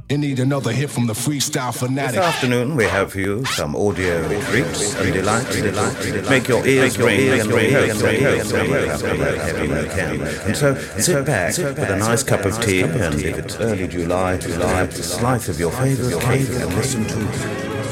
You need another hit from the freestyle fanatic. This afternoon we have for you some audio treats and delights. Make your ears ring and ring and so sit back with a nice cup of tea, and if it's early July, a slice of your favourite cake and listen to